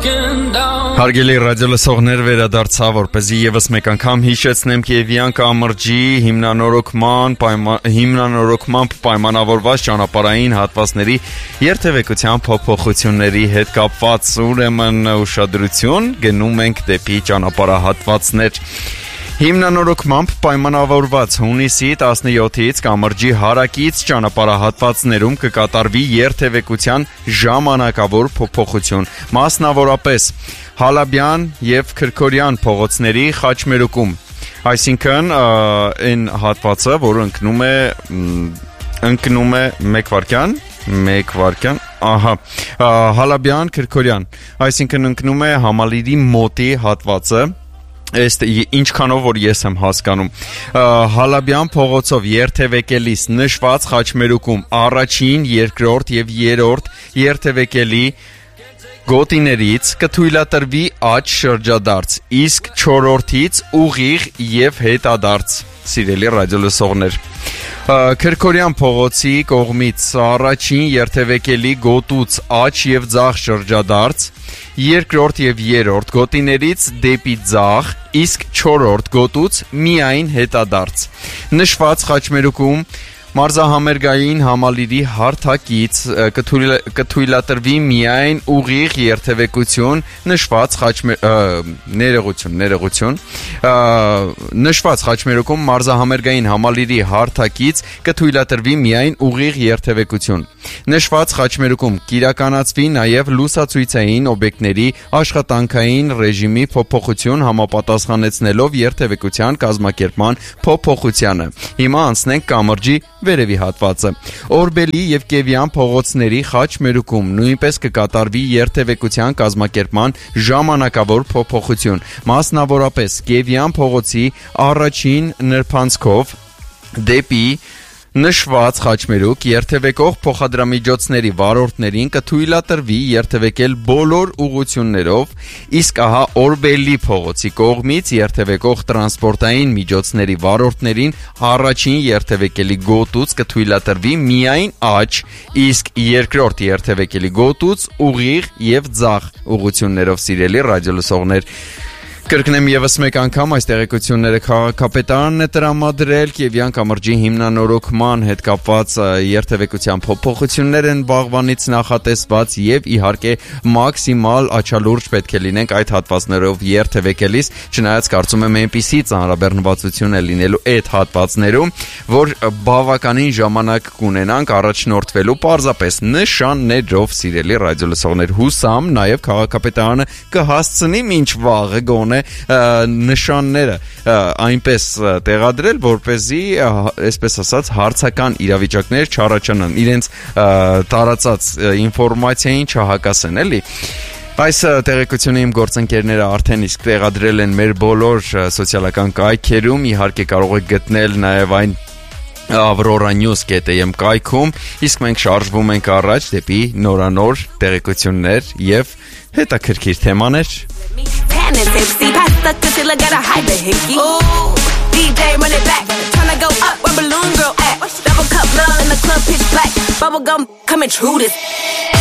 Հարգելի ռադիոլսողներ, վերադարձա, որպեսզի եւս մեկ անգամ հիշեցնեմ Կիևյան կամրջի հիմնանորոգմամբ պայմանավորված ճանապարհային հատվածների երթևեկության փոփոխությունների հետ կապված ուրեմն ուշադրություն գնում ենք դեպի ճանապարհահատվածներ։ Հիմնանորոգմամբ պայմանավորված հունիսի 17-ից կամրջի հարակից ճանապարհահատվածներում կկատարվի երթևեկության ժամանակավոր փոփոխություն, մասնավորապես Հալաբյան եւ Քրքորյան փողոցների խաչմերուկում, այսինքն այն հատվածը, որը ընկնում է 1 վայրկյան, Հալաբյան Քրքորյան, այսինքն ընկնում է Համալիրի մոտի հատվածը, ինչքանով որ ես եմ հասկանում, Հալաբյան փողոցով երթևեկելիս նշված խաչմերուկում առաջին, երկրորդ եւ երրորդ երթևեկելի գոտիներից կթույլատրվի աջ շրջադարձ, իսկ 4-ից ուղիղ եւ հետադարձ, սիրելի ռադիոլսողներ։ Քրքորյան փողոցի կողմից առաջին երթևեկելի գոտուց աջ եւ ձախ շրջադարձ, երկրորդ եւ երրորդ գոտիներից դեպի ձախ, իսկ 4-րդ գոտուց միայն հետադարձ։ Նշված խաչմերուկում Մարզահամերգային համալիրի հարթակից կթույլատրվի միայն ուղիղ երթևեկություն, նշված խաչմերուկում մարզահամերգային համալիրի հարթակից կթույլատրվի միայն ուղիղ երթևեկություն։ Նշված խաչմերուկում կիրականացվի նաև լուսացույցային օբյեկտների աշխատանքային ռեժիմի փոփոխություն համապատասխանեցնելով երթևեկության կազմակերպման փոփոխությանը։ Հիմա անցնենք կամրջի վերևի հատվածը։ Օրբելի եւ Կիևյան փողոցների խաչմերուկում նույնպես կկատարվի երթևեկության կազմակերպման ժամանակավոր փոփոխություն, մասնավորապես Կիևյան փողոցի առաջին նրբանցքով դեպի նշված խաչմերուկ երթևեկող փոխադրամիջոցների վարորդներին կթույլատրվի երթևեկել բոլոր ուղղություններով, իսկ ահա Օրբելի փողոցի կողմից երթևեկող տրանսպորտային միջոցների վարորդներին առաջին երթևեկելի գոտուց կթույլատրվի միայն աջ, իսկ երկրորդ երթևեկելի գոտուց ուղիղ եւ ձախ ուղղություններով, սիրելի ռադիոլսողներ։ Կրկնեմ եւս մեկ անգամ այս տեղեկությունները քաղաքապետարանն է տրամադրել Կիևյան կամրջի հիմնանորոգման հետ կապված երթևեկության փոփոխություններ են վաղվանից նախատեսված եւ իհարկե մաքսիմալ աչալուրջ պետք է լինենք այդ հատվածներով երթևեկելիս, չնայած կարծում եմ այնպիսի ծանրաբեռնվածություն է լինելու այդ հատվածներում, որ բավականին ժամանակ կունենանք առաջնորդվելու պարզապես նշաններով, սիրելի ռադիոլսողներ, հուսամ նաեւ քաղաքապետարանը կհասցնի մինչ վաղը գոնե նշանները այնպես տեղադրել, որպեսզի, այսպես ասած, հարցական իրավիճակներ չառաջանան, իրենց տարածած ինֆորմացիային չհակասեն, էլի։ Այս տեղեկությունը իմ գործընկերները արդեն իսկ տեղադրել են մեր բոլոր սոցիալական կայքերում, իհարկե կարող եք գտնել նաև այն avroranews.am կայքում, իսկ մենք շարժվում ենք առաջ դեպի նորանոր տեղեկություններ եւ հետաքրքիր թեմաներ։ DJ run it back, tryna go up where balloon girl at. Double cup love in the club pitch black. Bubble gum coming true this.